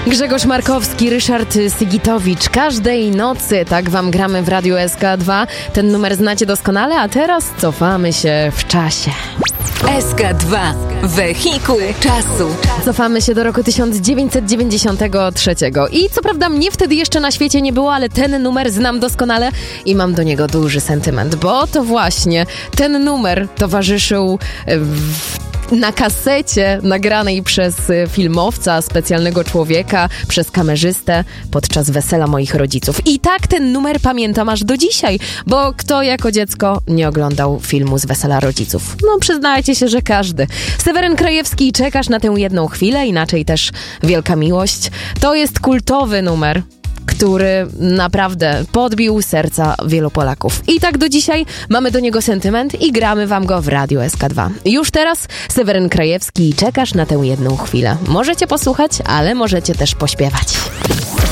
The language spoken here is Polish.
Grzegorz Markowski, Ryszard Sigitowicz. Każdej nocy tak wam gramy w Radiu SK2. Ten numer znacie doskonale, a teraz cofamy się w czasie. SK2. Wehikuł czasu. Cofamy się do roku 1993. I co prawda mnie wtedy jeszcze na świecie nie było, ale ten numer znam doskonale i mam do niego duży sentyment, bo to właśnie ten numer towarzyszył na kasecie nagranej przez filmowca, specjalnego człowieka, przez kamerzystę podczas wesela moich rodziców. I tak ten numer pamiętam aż do dzisiaj, bo kto jako dziecko nie oglądał filmu z wesela rodziców? No przyznajcie się, że każdy. Seweryn Krajewski, Czekasz na tę jedną chwilę, inaczej też Wielka Miłość. To jest kultowy numer, który naprawdę podbił serca wielu Polaków. I tak do dzisiaj mamy do niego sentyment i gramy wam go w Radiu SK2. Już teraz Seweryn Krajewski, Czekasz na tę jedną chwilę. Możecie posłuchać, ale możecie też pośpiewać.